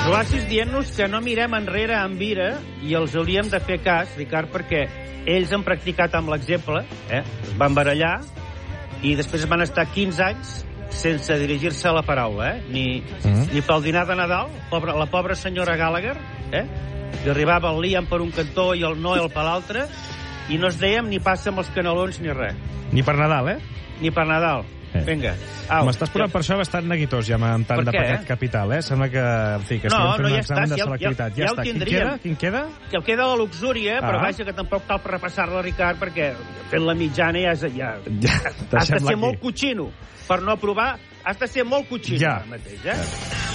Els oasis dient-nos que no mirem enrere amb ira i els hauríem de fer cas, Ricard, perquè ells han practicat amb l'exemple, es van barallar i després van estar 15 anys sense dirigir-se a la paraula, ni pel dinar de Nadal, la pobra senyora Gallagher, li arribava el Liam per un cantó i el Noel per l'altre, i no es dèiem ni passa amb els canelons ni res. Ni per Nadal, Ni per Nadal. Vinga. M'estàs posant per això bastant neguitós, ja amb tant de pecat capital, Sembla que, en fi, que estem fent un examen de selectivitat. Ja està. Quin queda? Que el queda la luxúria, però vaja, que tampoc cal repassar-la, Ricard, perquè fent la mitjana has de ser molt cotxino. Per no aprovar, has de ser molt cotxino. Ja. Mateix,